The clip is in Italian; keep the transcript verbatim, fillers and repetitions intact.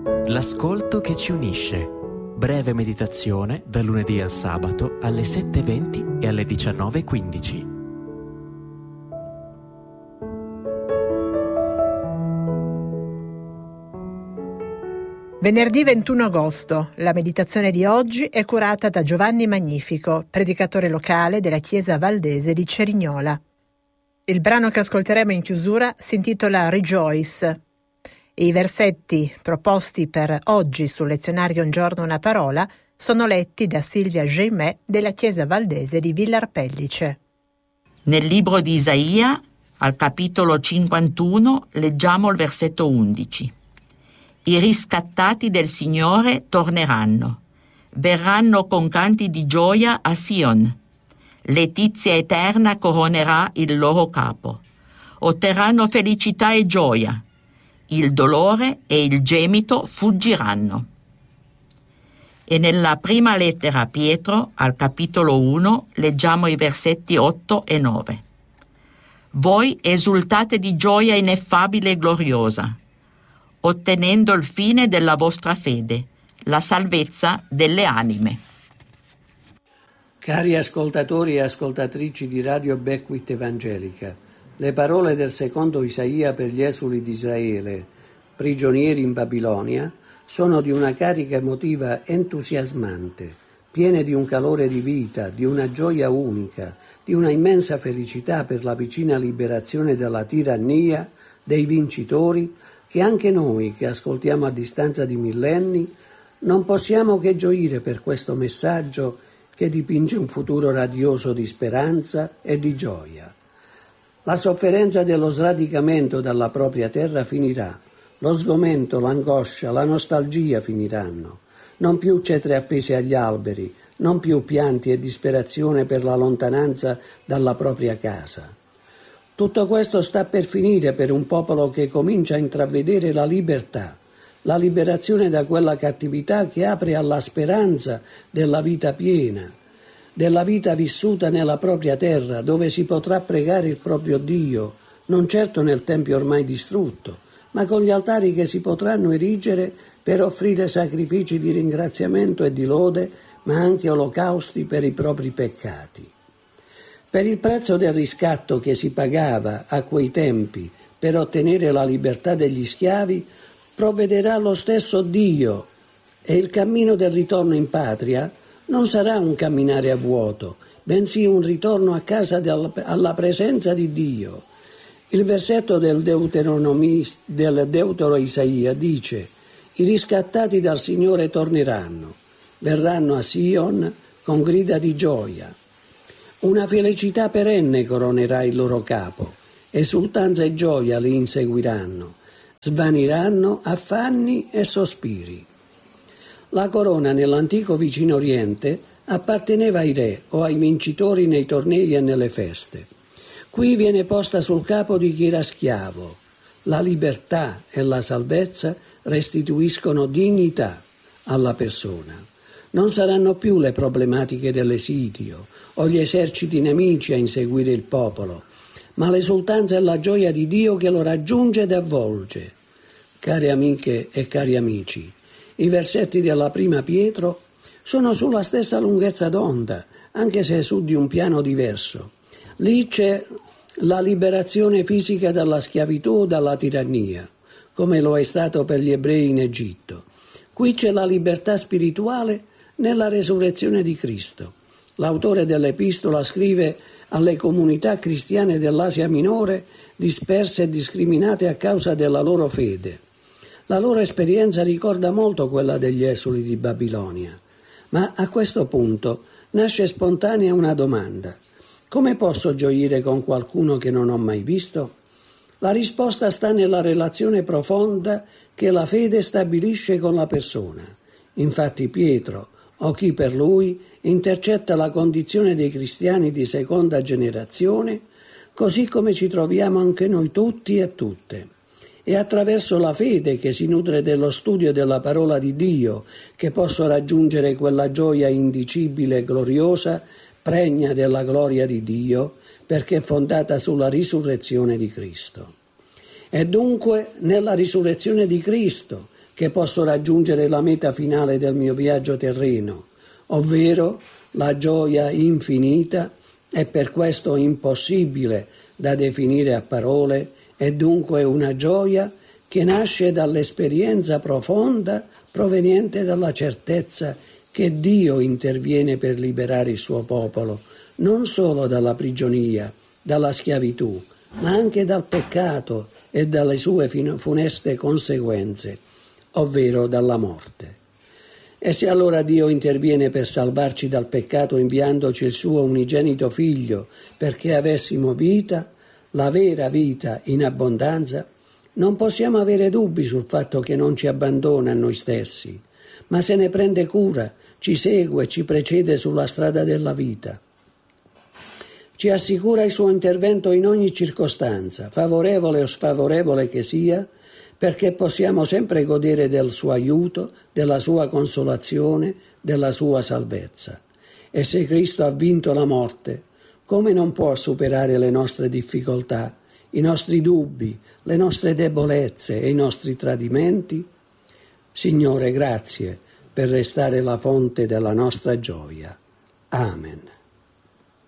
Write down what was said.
L'ascolto che ci unisce. Breve meditazione dal lunedì al sabato alle sette e venti e alle diciannove e quindici. Venerdì ventuno agosto. La meditazione di oggi è curata da Giovanni Magnifico, predicatore locale della Chiesa Valdese di Cerignola. Il brano che ascolteremo in chiusura si intitola Rejoice. E i versetti proposti per oggi sul lezionario Un giorno una parola sono letti da Silvia Geimet della Chiesa Valdese di Villar Pellice. Nel libro di Isaia, al capitolo cinquantuno, leggiamo il versetto undici. I riscattati del Signore torneranno, verranno con canti di gioia a Sion. Letizia eterna coronerà il loro capo. Otterranno felicità e gioia. Il dolore e il gemito fuggiranno. E nella prima lettera a Pietro, al capitolo uno, leggiamo i versetti otto e nove. Voi esultate di gioia ineffabile e gloriosa, ottenendo il fine della vostra fede, la salvezza delle anime. Cari ascoltatori e ascoltatrici di Radio Beckwith Evangelica, le parole del secondo Isaia per gli esuli di Israele, prigionieri in Babilonia, sono di una carica emotiva entusiasmante, piene di un calore di vita, di una gioia unica, di una immensa felicità per la vicina liberazione dalla tirannia dei vincitori, che anche noi, che ascoltiamo a distanza di millenni, non possiamo che gioire per questo messaggio che dipinge un futuro radioso di speranza e di gioia. La sofferenza dello sradicamento dalla propria terra finirà, lo sgomento, l'angoscia, la nostalgia finiranno, non più cetri appesi agli alberi, non più pianti e disperazione per la lontananza dalla propria casa. Tutto questo sta per finire per un popolo che comincia a intravedere la libertà, la liberazione da quella cattività che apre alla speranza della vita piena, della vita vissuta nella propria terra, dove si potrà pregare il proprio Dio, non certo nel tempio ormai distrutto, ma con gli altari che si potranno erigere per offrire sacrifici di ringraziamento e di lode, ma anche olocausti per i propri peccati. Per il prezzo del riscatto che si pagava a quei tempi per ottenere la libertà degli schiavi, provvederà lo stesso Dio, e il cammino del ritorno in patria non sarà un camminare a vuoto, bensì un ritorno a casa del, alla presenza di Dio. Il versetto del Deuteronomio, del Deutero Isaia dice: i riscattati dal Signore torneranno, verranno a Sion con grida di gioia. Una felicità perenne coronerà il loro capo, esultanza e gioia li inseguiranno, svaniranno affanni e sospiri. La corona nell'antico vicino Oriente apparteneva ai re o ai vincitori nei tornei e nelle feste. Qui viene posta sul capo di chi era schiavo. La libertà e la salvezza restituiscono dignità alla persona. Non saranno più le problematiche dell'esilio o gli eserciti nemici a inseguire il popolo, ma l'esultanza e la gioia di Dio che lo raggiunge ed avvolge. Care amiche e cari amici, i versetti della prima Pietro sono sulla stessa lunghezza d'onda, anche se su di un piano diverso. Lì c'è la liberazione fisica dalla schiavitù o dalla tirannia, come lo è stato per gli ebrei in Egitto. Qui c'è la libertà spirituale nella resurrezione di Cristo. L'autore dell'epistola scrive alle comunità cristiane dell'Asia Minore, disperse e discriminate a causa della loro fede. La loro esperienza ricorda molto quella degli esuli di Babilonia. Ma a questo punto nasce spontanea una domanda: come posso gioire con qualcuno che non ho mai visto? La risposta sta nella relazione profonda che la fede stabilisce con la persona. Infatti Pietro, o chi per lui, intercetta la condizione dei cristiani di seconda generazione, così come ci troviamo anche noi tutti e tutte. È attraverso la fede che si nutre dello studio della parola di Dio che posso raggiungere quella gioia indicibile e gloriosa, pregna della gloria di Dio, perché è fondata sulla risurrezione di Cristo. È dunque nella risurrezione di Cristo che posso raggiungere la meta finale del mio viaggio terreno, ovvero la gioia infinita e per questo impossibile da definire a parole, è dunque una gioia che nasce dall'esperienza profonda proveniente dalla certezza che Dio interviene per liberare il suo popolo, non solo dalla prigionia, dalla schiavitù, ma anche dal peccato e dalle sue funeste conseguenze, ovvero dalla morte. E se allora Dio interviene per salvarci dal peccato inviandoci il suo unigenito Figlio perché avessimo vita, la vera vita in abbondanza, non possiamo avere dubbi sul fatto che non ci abbandona a noi stessi, ma se ne prende cura, ci segue, ci precede sulla strada della vita. Ci assicura il suo intervento in ogni circostanza, favorevole o sfavorevole che sia, perché possiamo sempre godere del suo aiuto, della sua consolazione, della sua salvezza. E se Cristo ha vinto la morte, come non può superare le nostre difficoltà, i nostri dubbi, le nostre debolezze e i nostri tradimenti? Signore, grazie per restare la fonte della nostra gioia. Amen.